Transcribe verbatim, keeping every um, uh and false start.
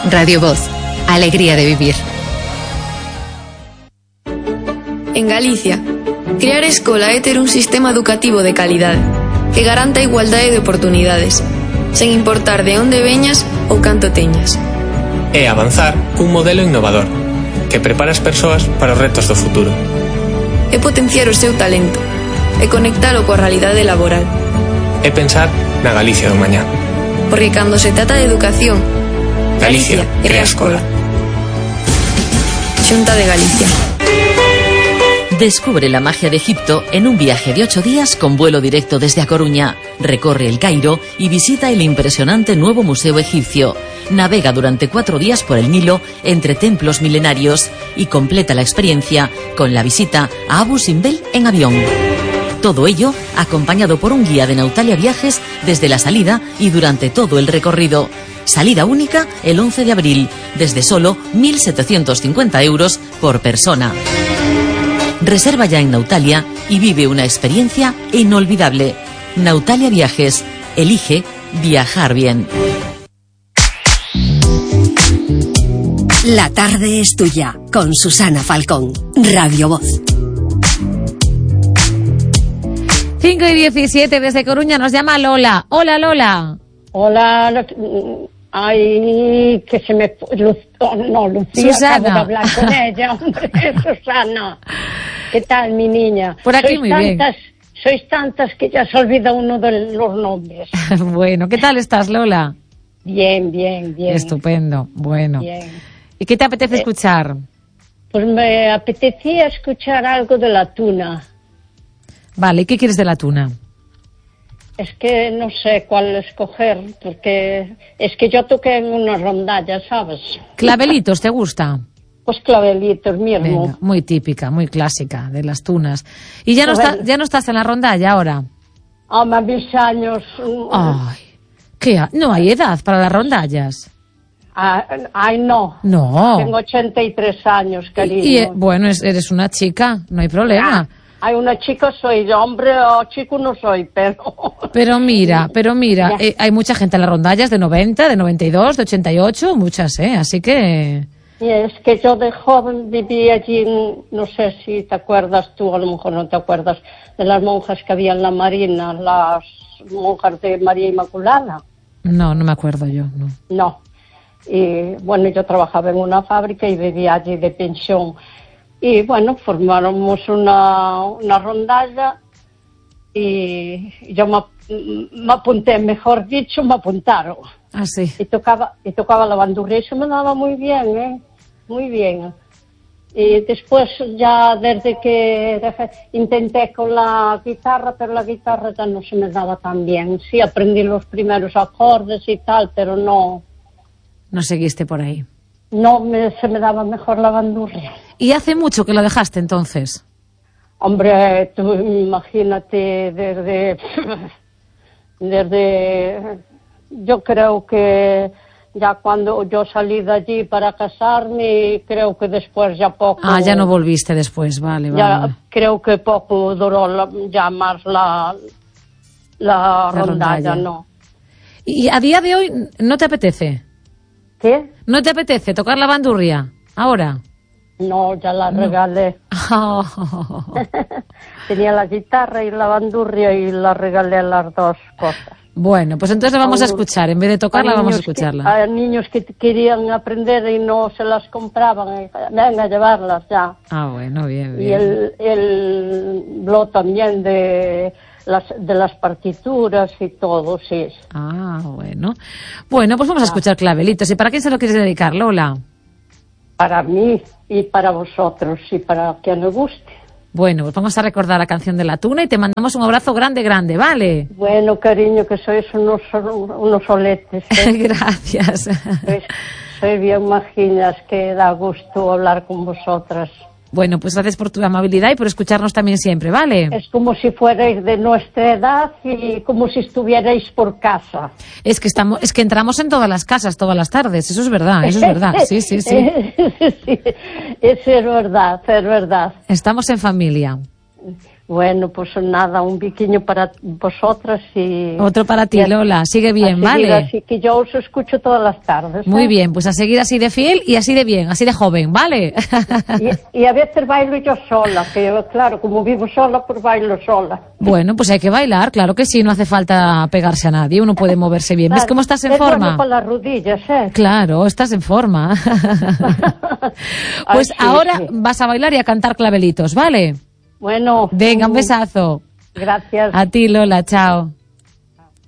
Radio Voz, alegría de vivir. En Galicia, crear escola é ter un sistema educativo de calidade que garanta a igualdade de oportunidades, sen importar de onde veñas ou canto teñas. É avanzar cun modelo innovador que prepara as persoas para os retos do futuro. É potenciar o seu talento e conectalo coa realidade laboral. É pensar na Galicia do mañá. Porque cando se trata de educación, Galicia, Galicia crea escola. Xunta de Galicia. Descubre la magia de Egipto en un viaje de ocho días con vuelo directo desde A Coruña. Recorre el Cairo y visita el impresionante nuevo museo egipcio. Navega durante cuatro días por el Nilo entre templos milenarios y completa la experiencia con la visita a Abu Simbel en avión. Todo ello acompañado por un guía de Nautalia Viajes desde la salida y durante todo el recorrido. Salida única el once de abril, desde solo mil setecientos cincuenta euros por persona. Reserva ya en Nautalia y vive una experiencia inolvidable. Nautalia Viajes. Elige viajar bien. La tarde es tuya, con Susana Falcón. Radio Voz. cinco y diecisiete desde Coruña nos llama Lola. Hola, Lola. Hola, ay, que se me... Luz, oh, no, Lucía, Susana. acabo de hablar con ella, hombre, Susana. ¿Qué tal, mi niña? Por aquí sois muy tantas, bien. Sois tantas que ya se olvida uno de los nombres. Bueno, ¿qué tal estás, Lola? Bien, bien, bien. Estupendo, bueno. Bien. ¿Y qué te apetece Eh, escuchar? Pues me apetecía escuchar algo de la tuna. Vale, ¿y qué quieres de la tuna? Es que no sé cuál escoger, porque es que yo toqué en una rondalla, ¿sabes? ¿Clavelitos te gusta? Pues clavelitos mismo. Venga, muy típica, muy clásica de las tunas. ¿Y ya no, Bueno. está, ya no estás en la rondalla ahora? Ah, más mis años. Ay, ¿qué? ha- No hay edad para las rondallas. Ah, ay, no. No. Tengo ochenta y tres años, cariño. Y, eh, bueno, es- eres una chica, no hay problema. Ah, hay una chica, soy yo, hombre o chico no soy, pero... Pero mira, pero mira, Ya. eh, hay mucha gente en las rondallas de noventa, de noventa y dos, de ochenta y ocho, muchas, ¿eh? Así que... Y es que yo de joven viví allí, en- no sé si te acuerdas tú, a lo mejor no te acuerdas, de las monjas que había en la Marina, las monjas de María Inmaculada. No, no me acuerdo yo, no. No. Y bueno, yo trabajaba en una fábrica y vivía allí de pensión. Y bueno, formáramos una, una rondalla y yo me, ap- me apunté, mejor dicho, me apuntaron. Ah, sí. Y tocaba, y tocaba la bandurria y se me daba muy bien, ¿eh? Muy bien. Y después ya desde que dejé, intenté con la guitarra, pero la guitarra ya no se me daba tan bien. Sí, aprendí los primeros acordes y tal, pero no, No seguiste por ahí. no me, se me daba mejor la bandurria. ¿Y hace mucho que lo dejaste entonces? Hombre, tú imagínate desde, desde, yo creo que ya cuando yo salí de allí para casarme, creo que después ya poco. Ah, ya no volviste después, vale, vale. Ya vale. creo que poco duró la- ya más la, la, La rondalla, rondalla. ¿no? ¿Y a día de hoy no te apetece? ¿Qué? ¿No te apetece tocar la bandurria ahora? No, ya la regalé. Tenía la guitarra y la bandurria y la regalé las dos cosas. Bueno, pues entonces la vamos a escuchar. En vez de tocarla, Hay vamos a niños que- escucharla. hay niños que querían aprender y no se las compraban. y, Venga, a llevarlas ya. Ah, bueno, bien, Y bien. el, el blog también de las, de las partituras y todo, sí. Ah, bueno. Bueno, pues vamos a escuchar Clavelitos. ¿Y para quién se lo quieres dedicar, Lola? Para mí y para vosotros y para quien le guste. Bueno, pues vamos a recordar la canción de la tuna y te mandamos un abrazo grande, grande, ¿vale? Bueno, cariño, que sois unos, unos soletes. ¿eh? Gracias. sois, sois bien majinas, que da gusto hablar con vosotras. Bueno, pues gracias por tu amabilidad y por escucharnos también siempre, ¿vale? Es como si fuerais de nuestra edad y como si estuvierais por casa. Es que estamos, es que entramos en todas las casas todas las tardes, eso es verdad, eso es verdad, sí, sí, sí. Sí, eso es verdad, es verdad. Estamos en familia. Bueno, pues nada, un biquiño para vosotras y... Otro para ti, y a, Lola. Sigue bien, a seguir, ¿vale? Así que yo os escucho todas las tardes. Muy ¿eh? bien, pues a seguir así de fiel y así de bien, así de joven, ¿vale? Y, y a veces bailo yo sola, que claro, como vivo sola, pues bailo sola. Bueno, pues hay que bailar, claro que sí, no hace falta pegarse a nadie, uno puede moverse bien. Claro, ¿Ves cómo estás en es forma? bueno para las rodillas, ¿eh? Claro, estás en forma. Pues Ay, sí, ahora sí. vas a bailar y a cantar clavelitos, ¿vale? Bueno. Venga, un mm, besazo. Gracias. A ti, Lola, chao.